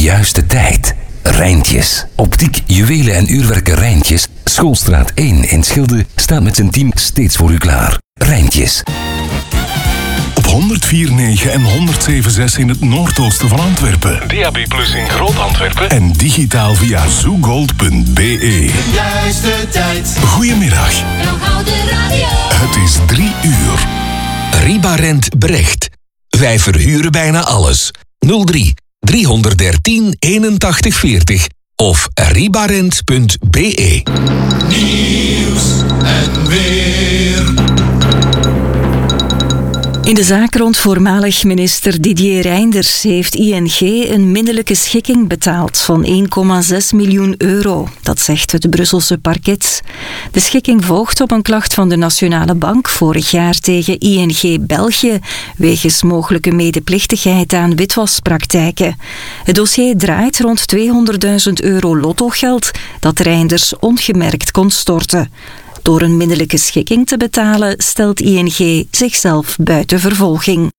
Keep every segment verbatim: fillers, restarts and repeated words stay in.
juiste tijd. Rijntjes. Optiek, juwelen en uurwerken Rijntjes. Schoolstraat één in Schilde staat met zijn team steeds voor u klaar. Rijntjes. Op honderd vier komma negen en honderd zeven komma zes in het noordoosten van Antwerpen. D A B plus in Groot-Antwerpen. En digitaal via zoogold punt b e. Juiste tijd. Goedemiddag. Het is drie uur. Ribarent Brecht. Wij verhuren bijna alles. nul drie driehonderddertien eenentachtig veertig of ribarent punt b e. Nieuws en weer. In de zaak rond voormalig minister Didier Reynders heeft I N G een minnelijke schikking betaald van één komma zes miljoen euro. Dat zegt het Brusselse parket. De schikking volgt op een klacht van de Nationale Bank vorig jaar tegen I N G België wegens mogelijke medeplichtigheid aan witwaspraktijken. Het dossier draait rond tweehonderdduizend euro lottogeld dat Reynders ongemerkt kon storten. Door een minnelijke schikking te betalen stelt I N G zichzelf buiten vervolging.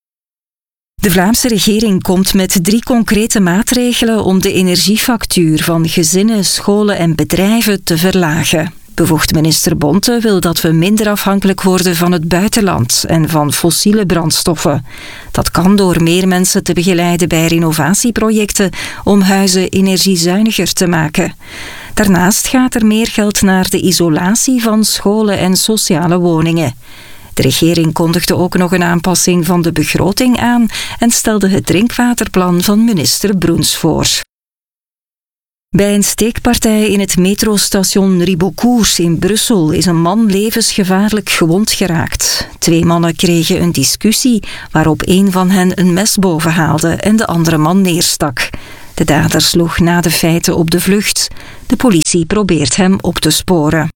De Vlaamse regering komt met drie concrete maatregelen om de energiefactuur van gezinnen, scholen en bedrijven te verlagen. Bevoegd minister Bonte wil dat we minder afhankelijk worden van het buitenland en van fossiele brandstoffen. Dat kan door meer mensen te begeleiden bij renovatieprojecten om huizen energiezuiniger te maken. Daarnaast gaat er meer geld naar de isolatie van scholen en sociale woningen. De regering kondigde ook nog een aanpassing van de begroting aan en stelde het drinkwaterplan van minister Broens voor. Bij een steekpartij in het metrostation Ribeaucourt in Brussel is een man levensgevaarlijk gewond geraakt. Twee mannen kregen een discussie waarop een van hen een mes boven haalde en de andere man neerstak. De dader sloeg na de feiten op de vlucht. De politie probeert hem op te sporen.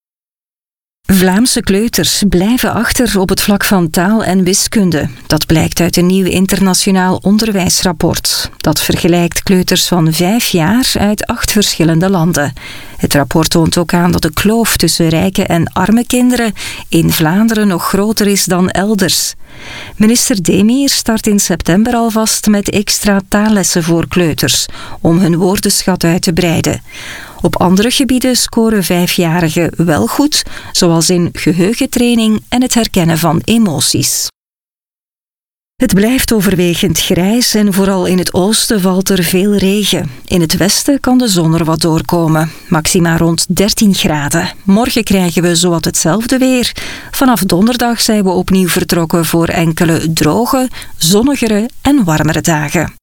Vlaamse kleuters blijven achter op het vlak van taal en wiskunde. Dat blijkt uit een nieuw internationaal onderwijsrapport. Dat vergelijkt kleuters van vijf jaar uit acht verschillende landen. Het rapport toont ook aan dat de kloof tussen rijke en arme kinderen in Vlaanderen nog groter is dan elders. Minister Demir start in september alvast met extra taallessen voor kleuters, om hun woordenschat uit te breiden. Op andere gebieden scoren vijfjarigen wel goed, zoals in geheugentraining en het herkennen van emoties. Het blijft overwegend grijs en vooral in het oosten valt er veel regen. In het westen kan de zon er wat doorkomen. Maxima rond dertien graden. Morgen krijgen we zowat hetzelfde weer. Vanaf donderdag zijn we opnieuw vertrokken voor enkele droge, zonnigere en warmere dagen.